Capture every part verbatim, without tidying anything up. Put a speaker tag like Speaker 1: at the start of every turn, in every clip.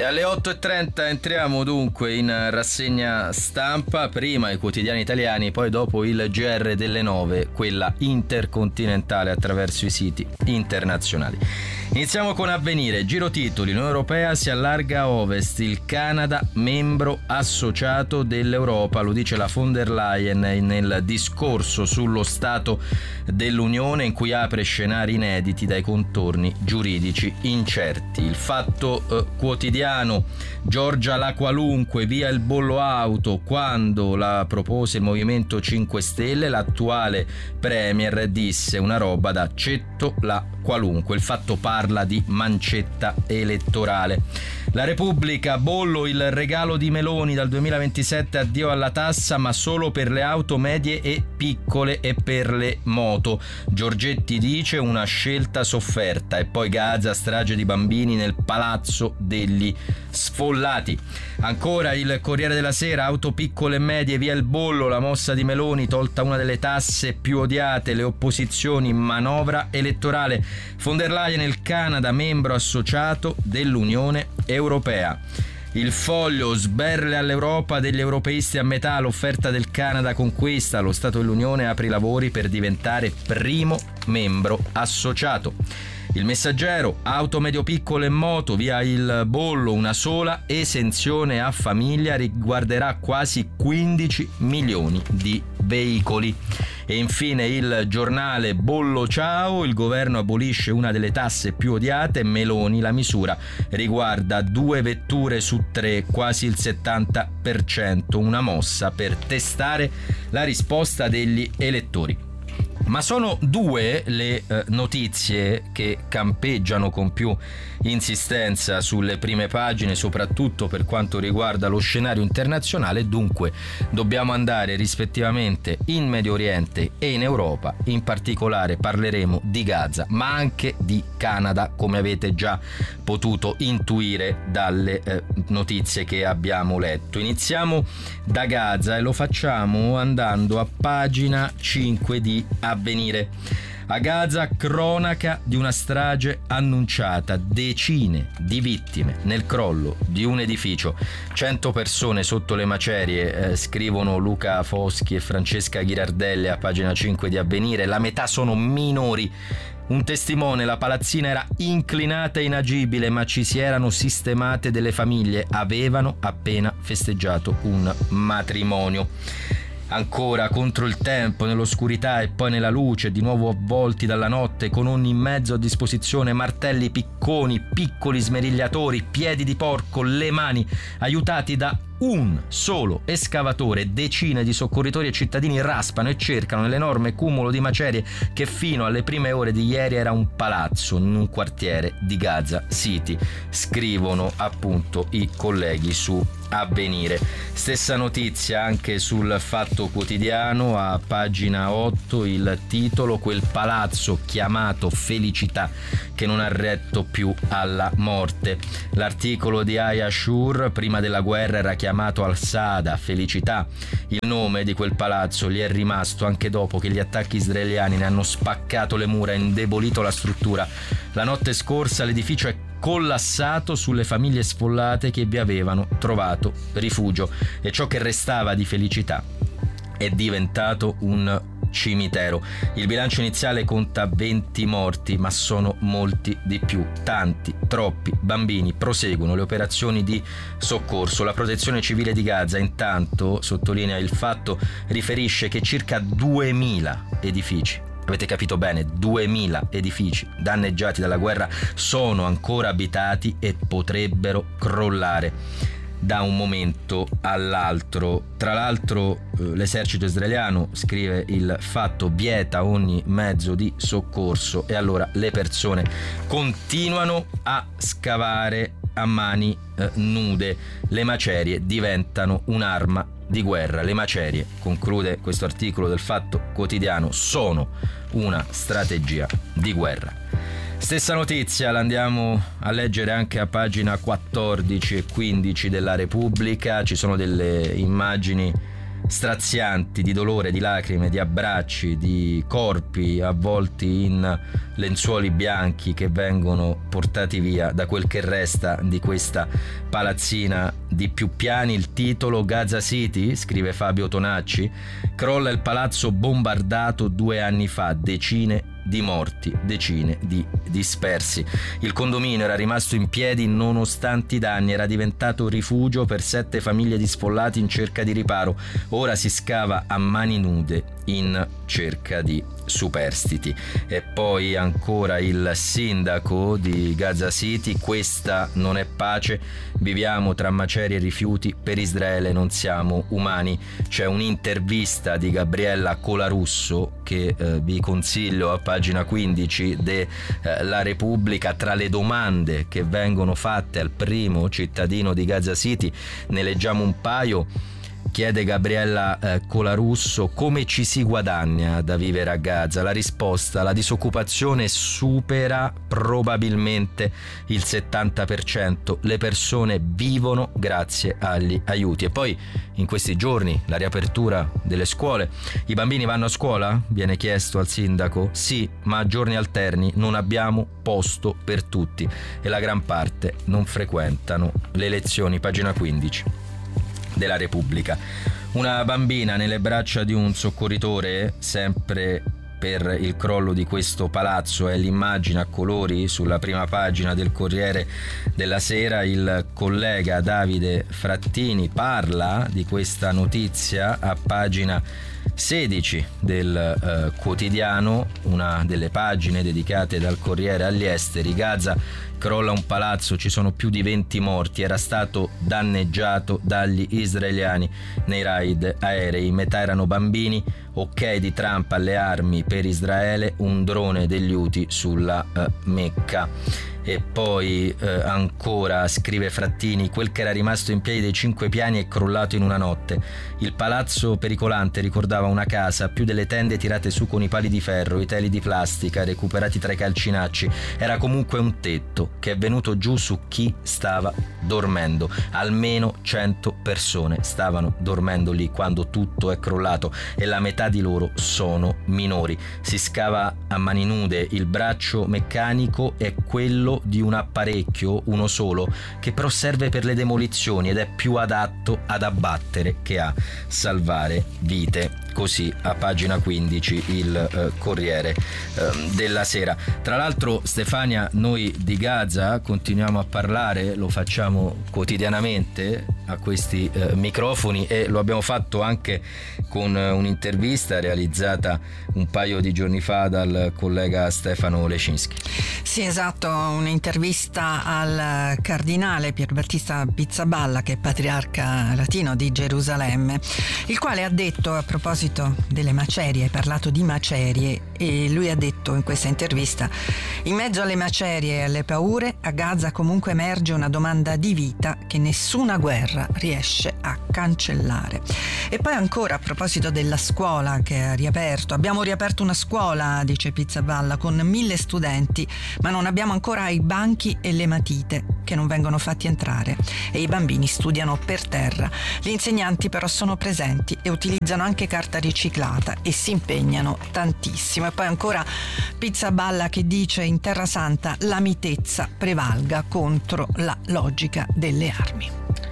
Speaker 1: E alle otto e trenta entriamo dunque in rassegna stampa, prima i quotidiani italiani, poi dopo il G R delle nove, quella intercontinentale attraverso i siti internazionali. Iniziamo con Avvenire, giro titoli, l'Unione Europea si allarga a ovest, il Canada membro associato dell'Europa, lo dice la von der Leyen nel discorso sullo stato dell'Unione in cui apre scenari inediti dai contorni giuridici incerti. Il Fatto eh, quotidiano, Giorgia la qualunque, via il bollo auto, quando la propose il Movimento cinque Stelle l'attuale premier disse una roba da accetto la qualunque. Il Fatto parla di mancetta elettorale. La Repubblica, bollo il regalo di Meloni dal duemilaventisette, addio alla tassa ma solo per le auto medie e piccole e per le moto. Giorgetti dice una scelta sofferta. E poi Gaza, strage di bambini nel palazzo degli sfollati. Ancora il Corriere della Sera, auto piccole e medie, via il bollo, la mossa di Meloni, tolta una delle tasse più odiate, le opposizioni, manovra elettorale. Von der Leyen, il Canada membro associato dell'Unione Europea. Il Foglio, sberle all'Europa degli europeisti a metà, l'offerta del Canada conquista, lo Stato dell'Unione apre i lavori per diventare primo membro associato. Il Messaggero, auto medio piccole e moto, via il bollo, una sola esenzione a famiglia riguarderà quasi quindici milioni di veicoli. E infine il Giornale, bollo ciao, il governo abolisce una delle tasse più odiate, Meloni, la misura riguarda due vetture su tre, quasi il settanta per cento, una mossa per testare la risposta degli elettori. Ma sono due le eh, notizie che campeggiano con più insistenza sulle prime pagine, soprattutto per quanto riguarda lo scenario internazionale. Dunque dobbiamo andare rispettivamente in Medio Oriente e in Europa. In particolare parleremo di Gaza, ma anche di Canada, come avete già potuto intuire dalle eh, notizie che abbiamo letto. Iniziamo da Gaza e lo facciamo andando a pagina cinque di Avvenire. A Gaza, cronaca di una strage annunciata, decine di vittime nel crollo di un edificio, cento persone sotto le macerie, eh, scrivono Luca Foschi e Francesca Ghirardelli a pagina cinque di Avvenire, la metà sono minori. Un testimone, la palazzina era inclinata e inagibile, ma ci si erano sistemate delle famiglie, avevano appena festeggiato un matrimonio. Ancora, contro il tempo, nell'oscurità e poi nella luce, di nuovo avvolti dalla notte, con ogni in mezzo a disposizione, martelli, picconi, piccoli smerigliatori, piedi di porco, le mani, aiutati da un solo escavatore, decine di soccorritori e cittadini raspano e cercano nell'enorme cumulo di macerie che fino alle prime ore di ieri era un palazzo in un quartiere di Gaza City, scrivono appunto i colleghi su Avvenire. Stessa notizia anche sul Fatto Quotidiano, a pagina otto, il titolo: quel palazzo chiamato Felicità che non ha retto più alla morte. L'articolo di Aya Shur, prima della guerra era chiamato Al-Sada, Felicità. Il nome di quel palazzo gli è rimasto anche dopo che gli attacchi israeliani ne hanno spaccato le mura e indebolito la struttura. La notte scorsa l'edificio è collassato sulle famiglie sfollate che vi avevano trovato rifugio e ciò che restava di Felicità è diventato un cimitero. Il bilancio iniziale conta venti morti, ma sono molti di più, tanti, troppi bambini. Proseguono le operazioni di soccorso. La Protezione Civile di Gaza, intanto, sottolinea il Fatto, riferisce che circa duemila edifici, avete capito bene, duemila edifici danneggiati dalla guerra sono ancora abitati e potrebbero crollare da un momento all'altro. Tra l'altro eh, l'esercito israeliano, scrive il Fatto, vieta ogni mezzo di soccorso e allora le persone continuano a scavare a mani eh, nude. Le macerie diventano un'arma di guerra. Le macerie, conclude questo articolo del Fatto Quotidiano, sono una strategia di guerra. Stessa notizia la andiamo a leggere anche a pagina quattordici e quindici della Repubblica. Ci sono delle immagini strazianti di dolore, di lacrime, di abbracci, di corpi avvolti in lenzuoli bianchi che vengono portati via da quel che resta di questa palazzina di più piani. Il titolo: Gaza City, scrive Fabio Tonacci, crolla il palazzo bombardato due anni fa, decine di morti, decine di dispersi. Il condominio era rimasto in piedi nonostante i danni, era diventato rifugio per sette famiglie di sfollati in cerca di riparo. Ora si scava a mani nude in cerca di superstiti. E poi ancora il sindaco di Gaza City: questa non è pace, viviamo tra macerie e rifiuti, per Israele non siamo umani. C'è un'intervista di Gabriella Colarusso che eh, vi consiglio a pagina quindici della eh, Repubblica. Tra le domande che vengono fatte al primo cittadino di Gaza City ne leggiamo un paio. Chiede Gabriella eh, Colarusso: come ci si guadagna da vivere a Gaza? La risposta: la disoccupazione supera probabilmente il settanta per cento, le persone vivono grazie agli aiuti. E poi in questi giorni la riapertura delle scuole. I bambini vanno a scuola? Viene chiesto al sindaco. Sì, ma a giorni alterni, non abbiamo posto per tutti e la gran parte non frequentano le lezioni. Pagina quindici della Repubblica. Una bambina nelle braccia di un soccorritore, sempre per il crollo di questo palazzo, è l'immagine a colori sulla prima pagina del Corriere della Sera. Il collega Davide Frattini parla di questa notizia a pagina sedici del eh, quotidiano, una delle pagine dedicate dal Corriere agli esteri. Gaza, crolla un palazzo, ci sono più di venti morti, era stato danneggiato dagli israeliani nei raid aerei, metà erano bambini. Ok di Trump alle armi per Israele, un drone degli Houthi sulla eh, Mecca. E poi eh, ancora, scrive Frattini, quel che era rimasto in piedi dei cinque piani è crollato in una notte. Il palazzo pericolante ricordava una casa, più delle tende tirate su con i pali di ferro, i teli di plastica recuperati tra i calcinacci. Era comunque un tetto che è venuto giù su chi stava dormendo. Almeno cento persone stavano dormendo lì quando tutto è crollato e la metà di loro sono minori. Si scava a mani nude, il braccio meccanico è quello di un apparecchio, uno solo, che però serve per le demolizioni ed è più adatto ad abbattere che a salvare vite. Così a pagina quindici il eh, Corriere eh, della Sera. Tra l'altro, Stefania, noi di Gaza continuiamo a parlare, lo facciamo quotidianamente a questi eh, microfoni e lo abbiamo fatto anche con eh, un'intervista realizzata un paio di giorni fa dal collega Stefano Lecinski.
Speaker 2: Sì, esatto, un'intervista al cardinale Pierbattista Pizzaballa, che è patriarca latino di Gerusalemme, il quale ha detto, a proposito delle macerie, ha parlato di macerie, e lui ha detto in questa intervista: in mezzo alle macerie e alle paure, a Gaza comunque emerge una domanda di vita che nessuna guerra riesce a cancellare. E poi ancora, a proposito della scuola che ha riaperto: abbiamo riaperto una scuola, dice Pizzaballa, con mille studenti, ma non abbiamo ancora i banchi e le matite, che non vengono fatti entrare, e i bambini studiano per terra. Gli insegnanti però sono presenti e utilizzano anche carta riciclata e si impegnano tantissimo. E poi ancora Pizzaballa che dice: in Terra Santa la mitezza prevalga contro la logica delle armi.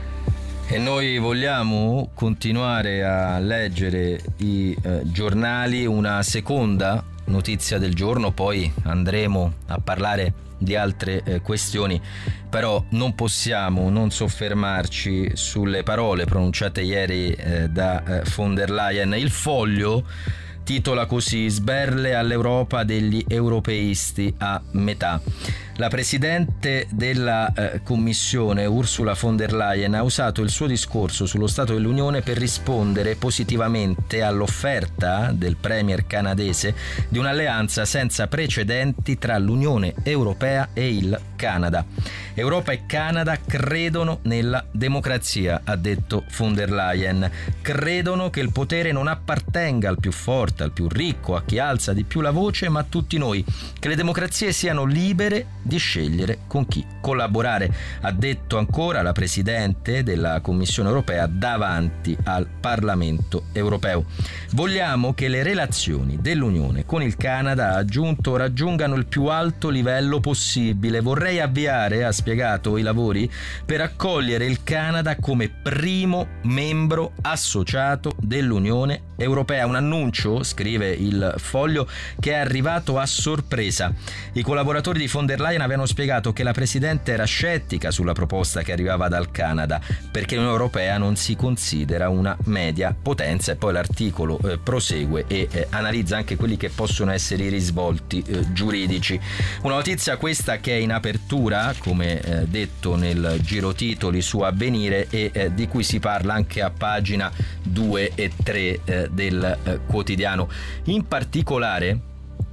Speaker 1: E noi vogliamo continuare a leggere i eh, giornali. Una seconda notizia del giorno, poi andremo a parlare di altre eh, questioni, però non possiamo non soffermarci sulle parole pronunciate ieri eh, da eh, von der Leyen. Il Foglio titola così: sberle all'Europa degli europeisti a metà. La presidente della eh, Commissione, Ursula von der Leyen, ha usato il suo discorso sullo Stato dell'Unione per rispondere positivamente all'offerta del premier canadese di un'alleanza senza precedenti tra l'Unione Europea e il Canada. Europa e Canada credono nella democrazia, ha detto von der Leyen. Credono che il potere non appartenga al più forte, al più ricco, a chi alza di più la voce, ma a tutti noi. Che le democrazie siano libere di scegliere con chi collaborare, ha detto ancora la Presidente della Commissione europea davanti al Parlamento europeo. Vogliamo che le relazioni dell'Unione con il Canada, ha aggiunto, raggiungano il più alto livello possibile. Vorrei avviare, ha spiegato, i lavori per accogliere il Canada come primo membro associato dell'Unione europea. Un annuncio, scrive il Foglio, che è arrivato a sorpresa. I collaboratori di von der Leyen avevano spiegato che la Presidente era scettica sulla proposta che arrivava dal Canada perché l'Unione europea non si considera una media potenza, e poi l'articolo eh, prosegue e eh, analizza anche quelli che possono essere i risvolti eh, giuridici. Una notizia questa che è in apertura, come eh, detto nel giro titoli su Avvenire, e eh, di cui si parla anche a pagina due e tre eh, del eh, quotidiano. In particolare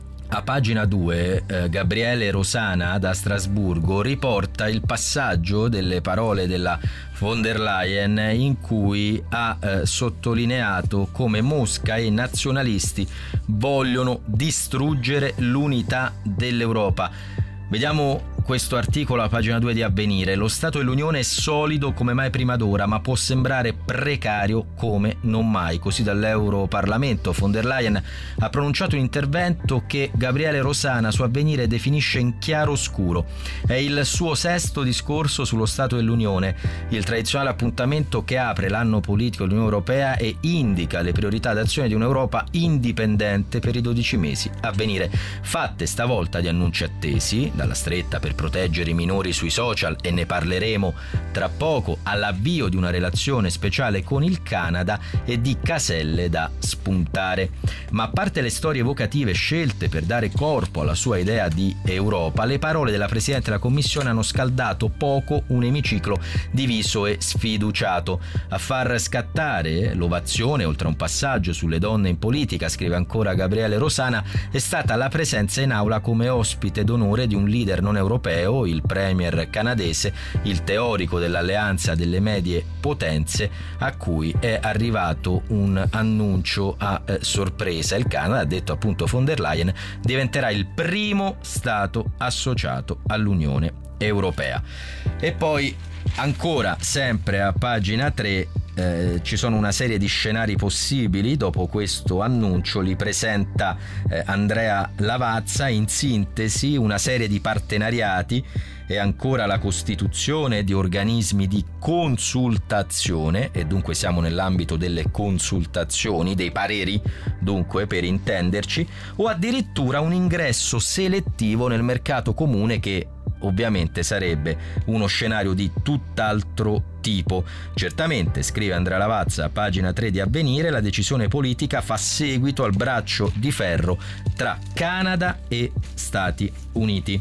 Speaker 1: a pagina due eh, Gabriele Rosana da Strasburgo riporta il passaggio delle parole della von der Leyen in cui ha eh, sottolineato come Mosca e i nazionalisti vogliono distruggere l'unità dell'Europa. Vediamo questo articolo a pagina due di Avvenire. Lo Stato dell'Unione è solido come mai prima d'ora, ma può sembrare precario come non mai. Così dall'Europarlamento von der Leyen ha pronunciato un intervento che Gabriele Rosana su Avvenire definisce in chiaro scuro. È il suo sesto discorso sullo Stato dell'Unione, il tradizionale appuntamento che apre l'anno politico dell'Unione Europea e indica le priorità d'azione di un'Europa indipendente per i dodici mesi a venire, fatte stavolta di annunci attesi, dalla stretta per proteggere i minori sui social, e ne parleremo tra poco, all'avvio di una relazione speciale con il Canada e di caselle da spuntare. Ma a parte le storie evocative scelte per dare corpo alla sua idea di Europa, le parole della Presidente della Commissione hanno scaldato poco un emiciclo diviso e sfiduciato. A far scattare l'ovazione, oltre a un passaggio sulle donne in politica, scrive ancora Gabriele Rosana, è stata la presenza in aula come ospite d'onore di un leader non europeo, il premier canadese, il teorico dell'alleanza delle medie potenze, a cui è arrivato un annuncio a eh, sorpresa. Il Canada, ha detto appunto von der Leyen, diventerà il primo stato associato all'Unione Europea. E poi ancora sempre a pagina tre Eh, ci sono una serie di scenari possibili dopo questo annuncio, li presenta eh, Andrea Lavazza. In sintesi, una serie di partenariati e ancora la costituzione di organismi di consultazione, e dunque siamo nell'ambito delle consultazioni, dei pareri dunque per intenderci, o addirittura un ingresso selettivo nel mercato comune, che ovviamente sarebbe uno scenario di tutt'altro tipo. Certamente, scrive Andrea Lavazza, pagina tre di Avvenire, la decisione politica fa seguito al braccio di ferro tra Canada e Stati Uniti.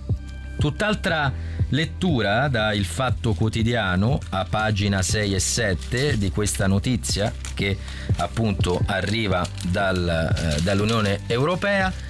Speaker 1: Tutt'altra lettura da Il Fatto Quotidiano a pagina sei e sette di questa notizia che appunto arriva dal, eh, dall'Unione Europea.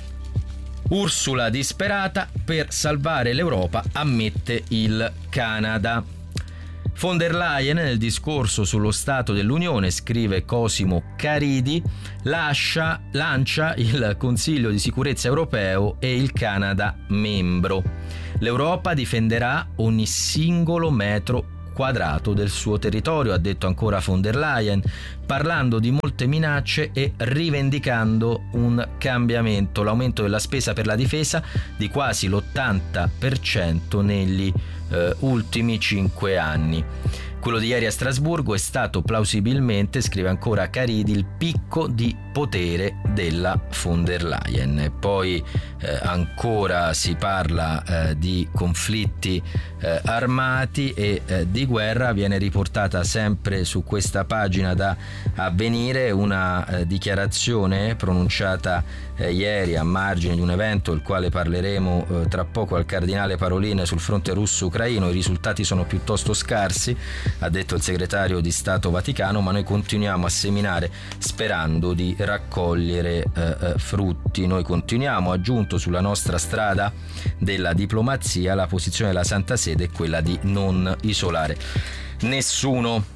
Speaker 1: Ursula disperata, per salvare l'Europa ammette il Canada. Von der Leyen, nel discorso sullo Stato dell'Unione, scrive Cosimo Caridi, lascia, lancia il Consiglio di sicurezza europeo e il Canada membro. L'Europa difenderà ogni singolo metro quadrato del suo territorio, ha detto ancora von der Leyen, parlando di molte minacce e rivendicando un cambiamento, l'aumento della spesa per la difesa di quasi l'ottanta per cento negli eh, ultimi cinque anni. Quello di ieri a Strasburgo è stato plausibilmente, scrive ancora Caridi, il picco di potere della von der Leyen. E poi eh, ancora si parla eh, di conflitti eh, armati e eh, di guerra. Viene riportata sempre su questa pagina da Avvenire una eh, dichiarazione pronunciata eh, ieri a margine di un evento il quale parleremo eh, tra poco al cardinale Parolin sul fronte russo-ucraino. I risultati sono piuttosto scarsi, ha detto il segretario di Stato Vaticano, ma noi continuiamo a seminare sperando di raccogliere eh, eh, frutti. Noi continuiamo, ha aggiunto, sulla nostra strada della diplomazia. La posizione della Santa Sede è quella di non isolare nessuno.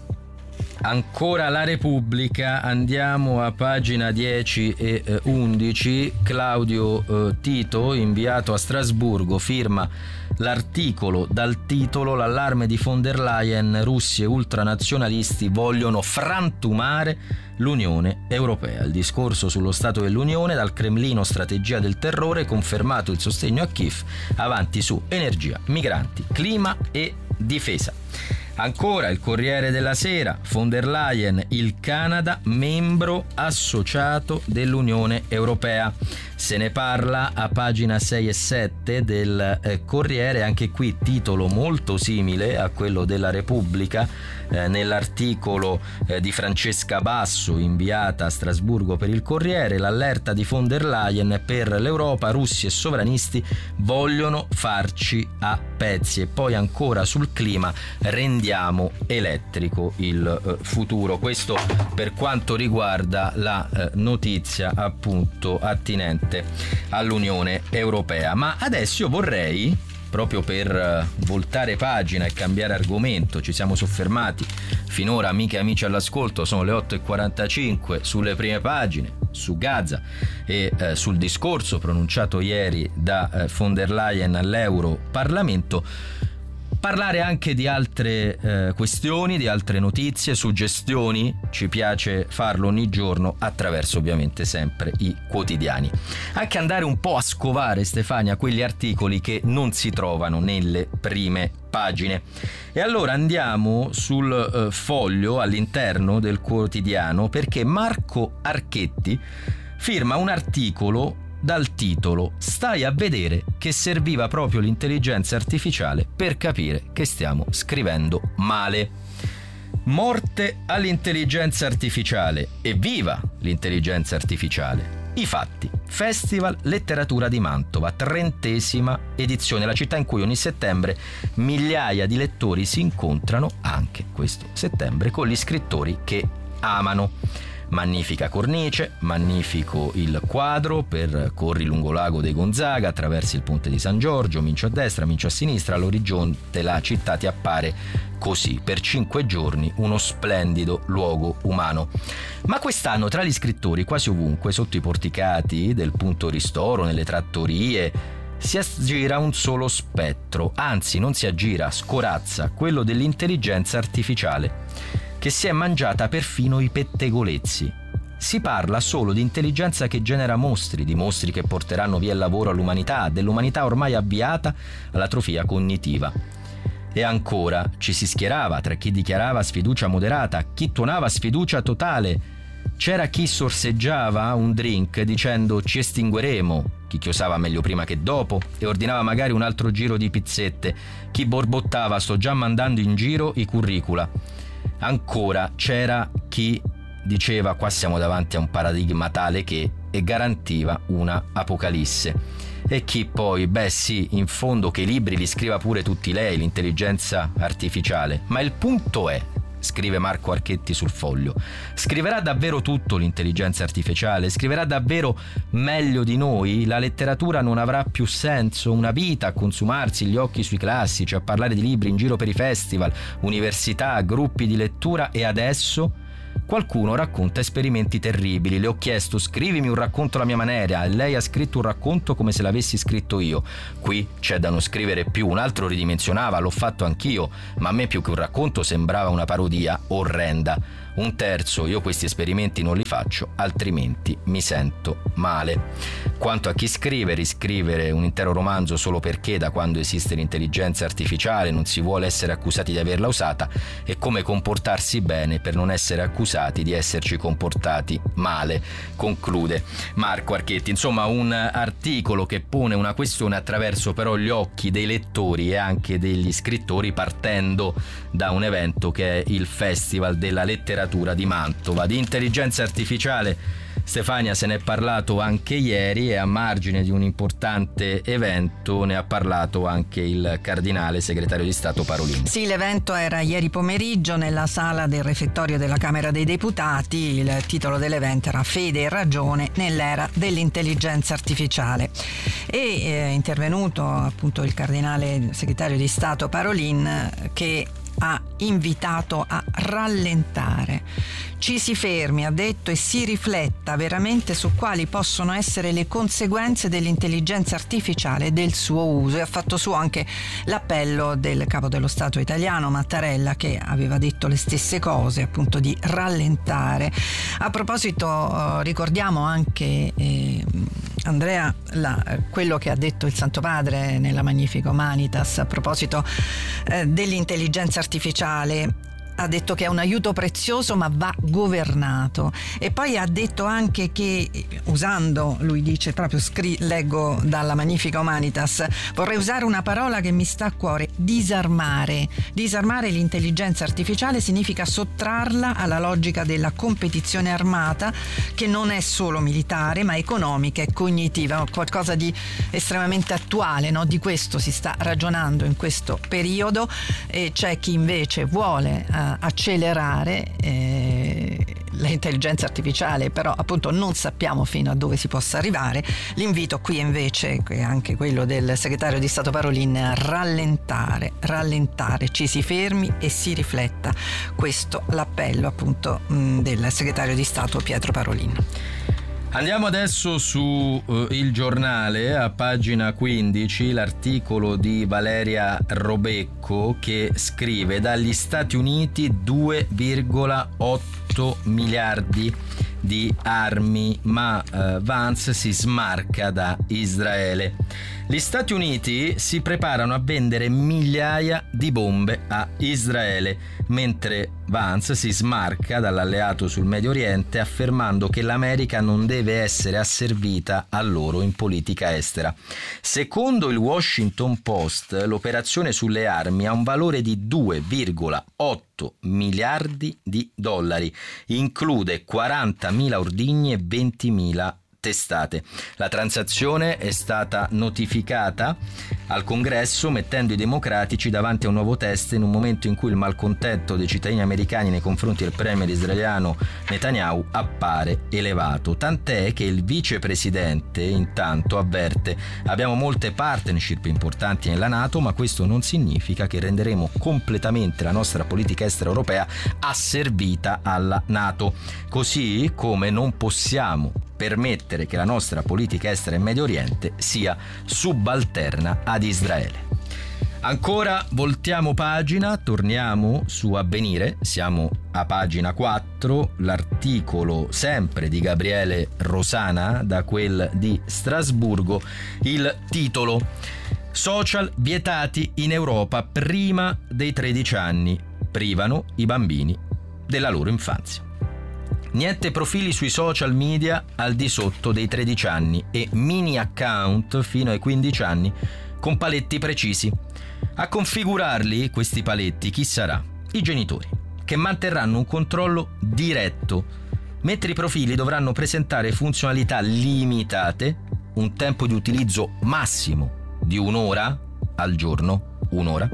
Speaker 1: Ancora La Repubblica, andiamo a pagina dieci e undici. Claudio eh, Tito, inviato a Strasburgo, firma l'articolo dal titolo "L'allarme di von der Leyen, russi e ultranazionalisti vogliono frantumare l'Unione Europea". Il discorso sullo Stato dell'Unione, dal Cremlino strategia del terrore, confermato il sostegno a Kiev, avanti su energia, migranti, clima e difesa. Ancora il Corriere della Sera, von der Leyen, il Canada membro associato dell'Unione Europea. Se ne parla a pagina sei e sette del eh, Corriere, anche qui titolo molto simile a quello della Repubblica, eh, nell'articolo eh, di Francesca Basso inviata a Strasburgo per il Corriere, l'allerta di von der Leyen per l'Europa, russi e sovranisti vogliono farci a pezzi. E poi ancora sul clima, rendiamo elettrico il eh, futuro. Questo per quanto riguarda la eh, notizia appunto attinente all'Unione Europea. Ma adesso io vorrei, proprio per voltare pagina e cambiare argomento, ci siamo soffermati finora, amiche e amici all'ascolto, sono le otto e quarantacinque, sulle prime pagine, su Gaza e eh, sul discorso pronunciato ieri da eh, von der Leyen all'Europarlamento, parlare anche di altre eh, questioni, di altre notizie, suggestioni. Ci piace farlo ogni giorno attraverso ovviamente sempre i quotidiani. Anche andare un po' a scovare, Stefania, quegli articoli che non si trovano nelle prime pagine. E allora andiamo sul eh, Foglio, all'interno del quotidiano, perché Marco Archetti firma un articolo dal titolo "Stai a vedere che serviva proprio l'intelligenza artificiale per capire che stiamo scrivendo male". Morte all'intelligenza artificiale, evviva l'intelligenza artificiale. I fatti: Festival Letteratura di Mantova, trentesima edizione, la città in cui ogni settembre migliaia di lettori si incontrano, anche questo settembre, con gli scrittori che amano. Magnifica cornice, magnifico il quadro, percorri lungo Lago dei Gonzaga, attraversi il ponte di San Giorgio, mincio a destra, mincio a sinistra, all'orizzonte la città ti appare così, per cinque giorni uno splendido luogo umano. Ma quest'anno tra gli scrittori, quasi ovunque, sotto i porticati del punto ristoro, nelle trattorie, si aggira un solo spettro, anzi non si aggira, scorazza, quello dell'intelligenza artificiale, che si è mangiata perfino i pettegolezzi. Si parla solo di intelligenza che genera mostri, di mostri che porteranno via il lavoro all'umanità, dell'umanità ormai avviata all'atrofia cognitiva. E ancora ci si schierava tra chi dichiarava sfiducia moderata, chi tuonava sfiducia totale. C'era chi sorseggiava un drink dicendo "ci estingueremo", chi chiosava meglio prima che dopo e ordinava magari un altro giro di pizzette, chi borbottava "sto già mandando in giro i curricula". Ancora c'era chi diceva "qua siamo davanti a un paradigma tale che" e garantiva una apocalisse. E chi poi, beh sì, in fondo che i libri li scriva pure tutti lei, l'intelligenza artificiale. Ma il punto è, scrive Marco Archetti sul Foglio, scriverà davvero tutto l'intelligenza artificiale? Scriverà davvero meglio di noi? La letteratura non avrà più senso? Una vita a consumarsi gli occhi sui classici, a parlare di libri in giro per i festival, università, gruppi di lettura, e adesso qualcuno racconta esperimenti terribili. Le ho chiesto "scrivimi un racconto alla mia maniera" e lei ha scritto un racconto come se l'avessi scritto io. Qui c'è da non scrivere più. Un altro ridimensionava "l'ho fatto anch'io", ma a me più che un racconto sembrava una parodia orrenda. Un terzo "io questi esperimenti non li faccio, altrimenti mi sento male". Quanto a chi scrive, riscrivere un intero romanzo solo perché da quando esiste l'intelligenza artificiale non si vuole essere accusati di averla usata, è come comportarsi bene per non essere accusati di esserci comportati male, conclude Marco Archetti. Insomma, un articolo che pone una questione attraverso però gli occhi dei lettori e anche degli scrittori, partendo da un evento che è il Festival della Letteratura di Mantova. Di intelligenza artificiale Stefania, se ne è parlato anche ieri e a margine di un importante evento ne ha parlato anche il cardinale segretario di Stato Parolin.
Speaker 2: Sì, l'evento era ieri pomeriggio nella sala del refettorio della Camera dei Deputati. Il titolo dell'evento era Fede e ragione nell'era dell'intelligenza artificiale. E è intervenuto appunto il cardinale segretario di Stato Parolin, che ha invitato a rallentare. Ci si fermi, ha detto, e si rifletta veramente su quali possono essere le conseguenze dell'intelligenza artificiale e del suo uso, e ha fatto suo anche l'appello del capo dello Stato italiano Mattarella, che aveva detto le stesse cose, appunto di rallentare. A proposito, ricordiamo anche eh, Andrea la, quello che ha detto il Santo Padre nella Magnifica Humanitas a proposito eh, dell'intelligenza artificiale. Ha detto che è un aiuto prezioso ma va governato, e poi ha detto anche che, usando, lui dice proprio, scri- leggo dalla Magnifica Humanitas, vorrei usare una parola che mi sta a cuore: disarmare. Disarmare l'intelligenza artificiale significa sottrarla alla logica della competizione armata, che non è solo militare ma economica e cognitiva, qualcosa di estremamente attuale, no? Di questo si sta ragionando in questo periodo, e c'è chi invece vuole uh, accelerare eh, l'intelligenza artificiale, però appunto non sappiamo fino a dove si possa arrivare. L'invito qui invece è anche quello del segretario di Stato Parolin: a rallentare, rallentare, ci si fermi e si rifletta. Questo l'appello appunto mh, del segretario di Stato Pietro Parolin.
Speaker 1: Andiamo adesso su uh, Il Giornale, a pagina quindici, l'articolo di Valeria Robecco, che scrive: dagli Stati Uniti due virgola otto miliardi di armi, ma uh, Vance si smarca da Israele. Gli Stati Uniti si preparano a vendere migliaia di bombe a Israele, mentre Vance si smarca dall'alleato sul Medio Oriente, affermando che l'America non deve essere asservita a loro in politica estera. Secondo il Washington Post, l'operazione sulle armi ha un valore di due virgola otto miliardi di dollari, include quarantamila ordigni e ventimila testate. La transazione è stata notificata al Congresso, mettendo i democratici davanti a un nuovo test in un momento in cui il malcontento dei cittadini americani nei confronti del premier israeliano Netanyahu appare elevato. Tant'è che il vicepresidente intanto avverte: abbiamo molte partnership importanti nella NATO, ma questo non significa che renderemo completamente la nostra politica estera europea asservita alla NATO, così come non possiamo permettere che la nostra politica estera in Medio Oriente sia subalterna ad Israele. Ancora voltiamo pagina, torniamo su Avvenire, siamo a pagina quattro, l'articolo sempre di Gabriele Rosana, da quel di Strasburgo, il titolo: social vietati in Europa prima dei tredici anni, privano i bambini della loro infanzia. Niente profili sui social media al di sotto dei tredici anni e mini account fino ai quindici anni con paletti precisi. A configurarli, questi paletti, chi sarà? I genitori, che manterranno un controllo diretto, mentre i profili dovranno presentare funzionalità limitate, un tempo di utilizzo massimo di un'ora al giorno, un'ora.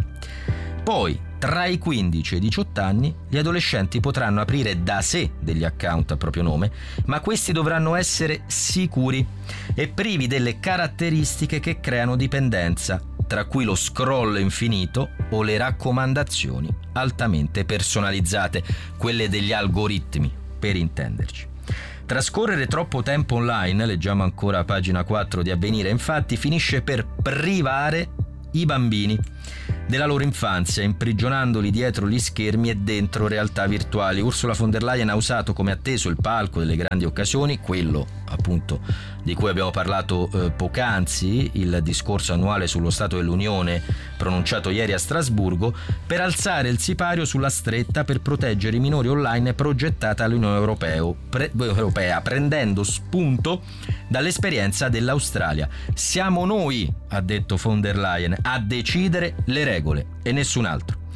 Speaker 1: Poi, tra i quindici e i diciotto anni, gli adolescenti potranno aprire da sé degli account a proprio nome, ma questi dovranno essere sicuri e privi delle caratteristiche che creano dipendenza, tra cui lo scroll infinito o le raccomandazioni altamente personalizzate, quelle degli algoritmi, per intenderci. Trascorrere troppo tempo online, leggiamo ancora a pagina quattro di Avvenire, infatti finisce per privare i bambini della loro infanzia, imprigionandoli dietro gli schermi e dentro realtà virtuali. Ursula von der Leyen ha usato come atteso il palco delle grandi occasioni, quello appunto di cui abbiamo parlato eh, poc'anzi, il discorso annuale sullo Stato dell'Unione pronunciato ieri a Strasburgo, per alzare il sipario sulla stretta per proteggere i minori online progettata all'Unione Europeo, pre- Europea, prendendo spunto dall'esperienza dell'Australia. Siamo noi, ha detto von der Leyen, a decidere le regole e nessun altro.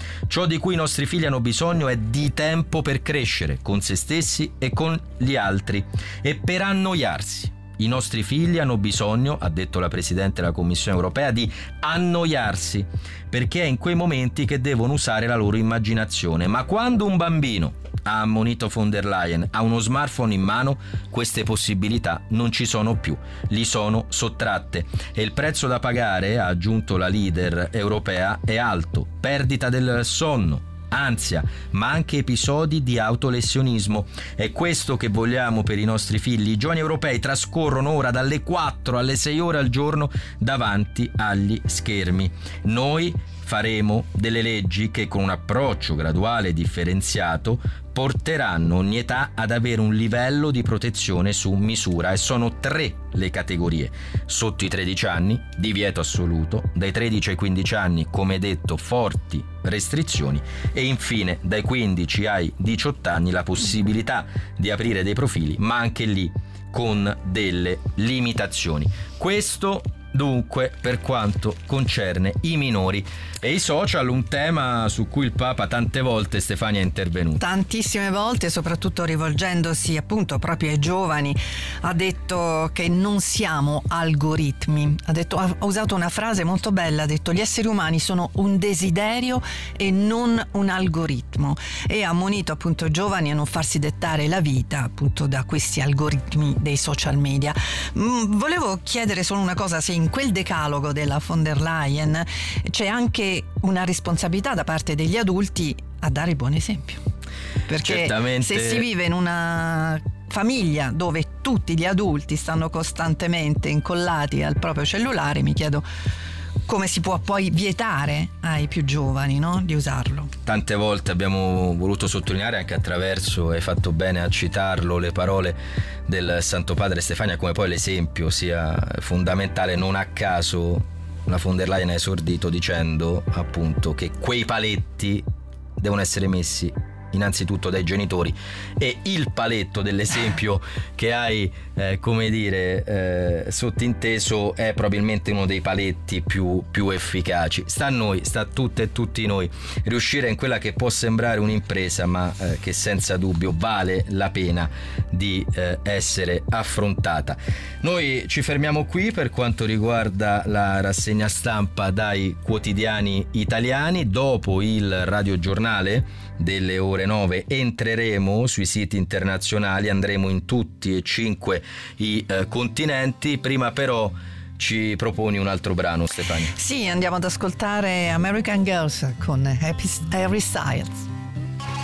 Speaker 1: Ciò di cui i nostri figli hanno bisogno è di tempo per crescere con se stessi e con gli altri e per annoiarsi. I nostri figli hanno bisogno, ha detto la Presidente della Commissione europea, di annoiarsi, perché è in quei momenti che devono usare la loro immaginazione. Ma quando un bambino, ha ammonito von der Leyen, ha uno smartphone in mano, queste possibilità non ci sono più, gli sono sottratte. E il prezzo da pagare, ha aggiunto la leader europea, è alto: perdita del sonno, ansia, ma anche episodi di autolesionismo. È questo che vogliamo per i nostri figli. I giovani europei trascorrono ora dalle quattro alle sei ore al giorno davanti agli schermi. Noi faremo delle leggi che, con un approccio graduale e differenziato, porteranno ogni età ad avere un livello di protezione su misura, e sono tre le categorie: sotto i tredici anni, divieto assoluto; dai tredici ai quindici anni, come detto, forti restrizioni; e infine dai quindici ai diciotto anni la possibilità di aprire dei profili, ma anche lì con delle limitazioni. Questo dunque per quanto concerne i minori. E i social, un tema su cui il Papa tante volte, Stefania, è intervenuto.
Speaker 2: Tantissime volte, soprattutto rivolgendosi appunto proprio ai giovani. Ha detto che non siamo algoritmi. Ha detto, ha usato una frase molto bella, ha detto: gli esseri umani sono un desiderio e non un algoritmo. E ha ammonito appunto i giovani a non farsi dettare la vita appunto da questi algoritmi dei social media. Mm, volevo chiedere solo una cosa: se in quel decalogo della von der Leyen c'è anche una responsabilità da parte degli adulti a dare il buon esempio, perché
Speaker 1: certamente,
Speaker 2: se si vive in una famiglia dove tutti gli adulti stanno costantemente incollati al proprio cellulare, mi chiedo come si può poi vietare ai più giovani, no, di usarlo.
Speaker 1: Tante volte abbiamo voluto sottolineare, anche attraverso, hai fatto bene a citarlo, le parole del Santo Padre, Stefania, come poi l'esempio sia fondamentale. Non a caso la von der Leyen ha esordito dicendo appunto che quei paletti devono essere messi innanzitutto dai genitori, e il paletto dell'esempio che hai eh, come dire eh, sottinteso è probabilmente uno dei paletti più, più efficaci. Sta a noi, sta a tutte e tutti noi riuscire in quella che può sembrare un'impresa, ma eh, che senza dubbio vale la pena di eh, essere affrontata. Noi ci fermiamo qui per quanto riguarda la rassegna stampa dai quotidiani italiani. Dopo il radiogiornale delle ore nove entreremo sui siti internazionali, andremo in tutti e cinque i eh, continenti. Prima però ci proponi un altro brano, Stefania?
Speaker 2: Sì, andiamo ad ascoltare American Girls con Harry Styles.